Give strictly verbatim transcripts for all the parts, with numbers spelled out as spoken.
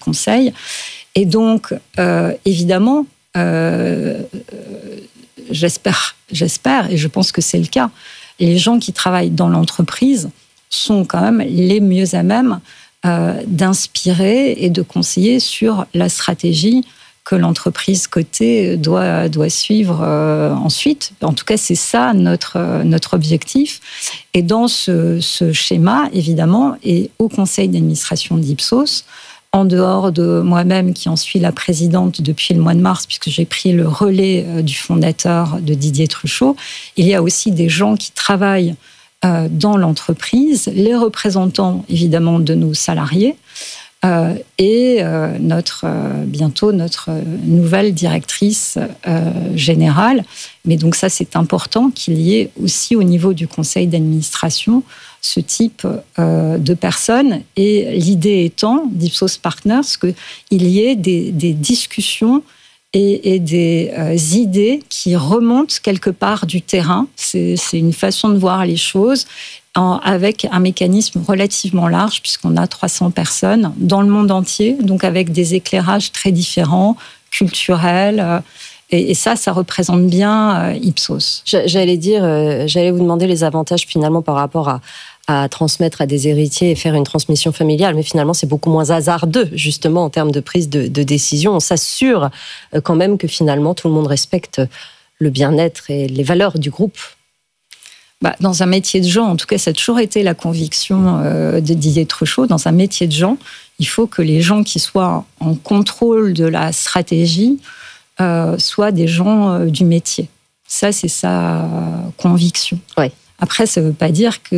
conseil. Et donc, euh, évidemment, euh, j'espère, j'espère, et je pense que c'est le cas, les gens qui travaillent dans l'entreprise sont quand même les mieux à même euh, d'inspirer et de conseiller sur la stratégie que l'entreprise cotée doit, doit suivre euh, ensuite. En tout cas, c'est ça notre, notre objectif. Et dans ce, ce schéma, évidemment, et au conseil d'administration d'Ipsos, en dehors de moi-même qui en suis la présidente depuis le mois de mars, puisque j'ai pris le relais du fondateur de Didier Truchot, il y a aussi des gens qui travaillent euh, dans l'entreprise, les représentants évidemment de nos salariés, Euh, et euh, notre, euh, bientôt notre nouvelle directrice euh, générale. Mais donc ça, c'est important qu'il y ait aussi au niveau du conseil d'administration ce type euh, de personnes. Et l'idée étant, d'Ipsos Partners, qu'il y ait des, des discussions et, et des euh, idées qui remontent quelque part du terrain. C'est, c'est une façon de voir les choses, En, avec un mécanisme relativement large, puisqu'on a trois cents personnes dans le monde entier, donc avec des éclairages très différents, culturels. Euh, et, et ça, ça représente bien euh, Ipsos. J'allais dire, euh, j'allais vous demander les avantages finalement par rapport à, à transmettre à des héritiers et faire une transmission familiale, mais finalement, c'est beaucoup moins hasardeux, justement, en termes de prise de, de décision. On s'assure quand même que finalement, tout le monde respecte le bien-être et les valeurs du groupe. Bah, dans un métier de gens, en tout cas, ça a toujours été la conviction euh, de Didier Truchot, dans un métier de gens, il faut que les gens qui soient en contrôle de la stratégie euh, soient des gens euh, du métier. Ça, c'est sa conviction. Ouais. Après, ça ne veut pas dire que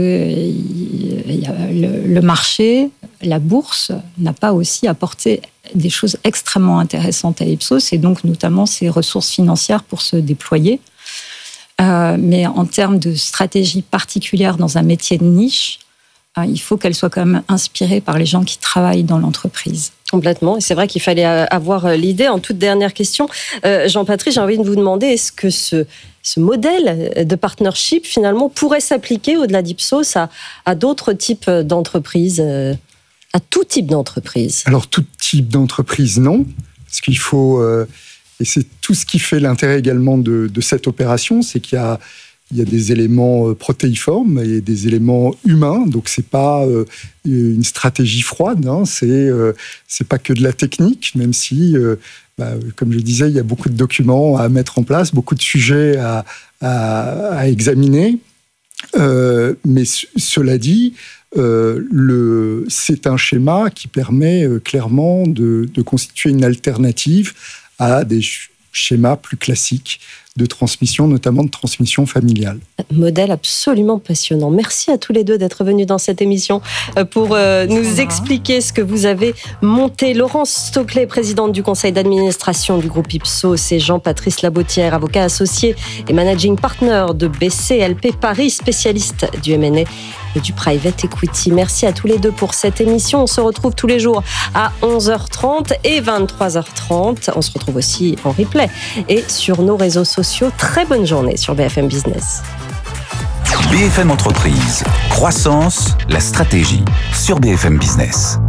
y a le, le marché, la bourse, n'a pas aussi apporté des choses extrêmement intéressantes à Ipsos, et donc notamment ses ressources financières pour se déployer. Euh, mais en termes de stratégie particulière dans un métier de niche, euh, il faut qu'elle soit quand même inspirée par les gens qui travaillent dans l'entreprise. Complètement. Et c'est vrai qu'il fallait avoir l'idée. En toute dernière question, euh, Jean-Patrice, j'ai envie de vous demander, est-ce que ce, ce modèle de partnership, finalement, pourrait s'appliquer au-delà d'Ipsos à, à d'autres types d'entreprises, euh, à tout type d'entreprise? Alors, tout type d'entreprise, non. Parce qu'il faut... Euh Et c'est tout ce qui fait l'intérêt également de, de cette opération, c'est qu'il y a, il y a des éléments protéiformes et des éléments humains. Donc c'est pas euh, une stratégie froide, hein, c'est euh, c'est pas que de la technique, même si, euh, bah, comme je disais, il y a beaucoup de documents à mettre en place, beaucoup de sujets à, à, à examiner. Euh, mais c- cela dit, euh, le, c'est un schéma qui permet euh, clairement de, de constituer une alternative à des schémas plus classiques de transmission, notamment de transmission familiale. Modèle absolument passionnant. Merci à tous les deux d'être venus dans cette émission pour nous expliquer ce que vous avez monté. Laurence Stoclet, présidente du conseil d'administration du groupe Ipsos, et Jean-Patrice Labotière, avocat associé et managing partner de B C L P Paris, spécialiste du M and A et du private equity. Merci à tous les deux pour cette émission. On se retrouve tous les jours à onze heures trente et vingt-trois heures trente. On se retrouve aussi en replay et sur nos réseaux sociaux. Très bonne journée sur B F M Business. B F M Entreprise, croissance, la stratégie sur B F M Business.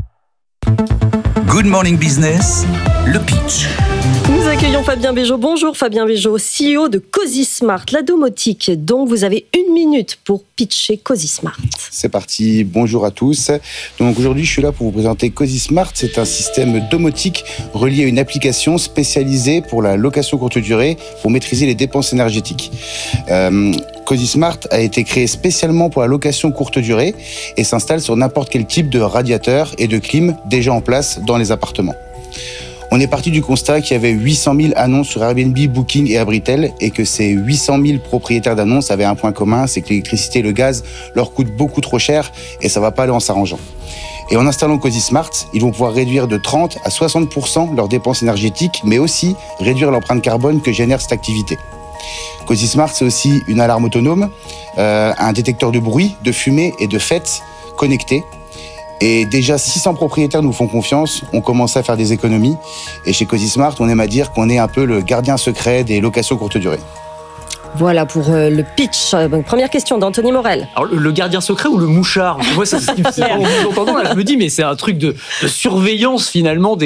Good Morning Business, le pitch. Nous accueillons Fabien Béjot. Bonjour Fabien Béjot, C E O de Cosismart, la domotique. Donc vous avez une minute pour pitcher Cosismart. C'est parti, bonjour à tous. Donc aujourd'hui je suis là pour vous présenter Cosismart. C'est un système domotique relié à une application spécialisée pour la location courte durée pour maîtriser les dépenses énergétiques. Euh, Cosismart a été créé spécialement pour la location courte durée et s'installe sur n'importe quel type de radiateur et de clim déjà en place dans les appartements. On est parti du constat qu'il y avait huit cent mille annonces sur Airbnb, Booking et Abritel et que ces huit cent mille propriétaires d'annonces avaient un point commun, c'est que l'électricité et le gaz leur coûtent beaucoup trop cher et ça va pas aller en s'arrangeant. Et en installant Cosismart, ils vont pouvoir réduire de trente à soixante pour cent leurs dépenses énergétiques, mais aussi réduire l'empreinte carbone que génère cette activité. Cosismart, c'est aussi une alarme autonome, euh, un détecteur de bruit, de fumée et de fête connecté. Et déjà, six cents propriétaires nous font confiance, on commence à faire des économies. Et chez Cosismart, on aime à dire qu'on est un peu le gardien secret des locations courte durée. Voilà pour euh, le pitch. Donc, première question d'Anthony Morel. Alors, le, le gardien secret ou le mouchard? Moi, ça, c'est, c'est, en vous entendant, là, je me dis, mais c'est un truc de, de surveillance finalement des